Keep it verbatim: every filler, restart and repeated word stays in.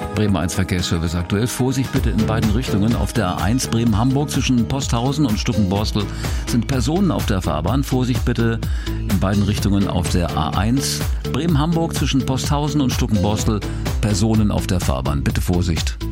Bremer eins Verkehrsservice aktuell. Vorsicht bitte in beiden Richtungen. Auf der A eins Bremen-Hamburg zwischen Posthausen und Stuckenborstel sind Personen auf der Fahrbahn. Vorsicht bitte in beiden Richtungen auf der A eins Bremen-Hamburg zwischen Posthausen und Stuckenborstel. Personen auf der Fahrbahn. Bitte Vorsicht.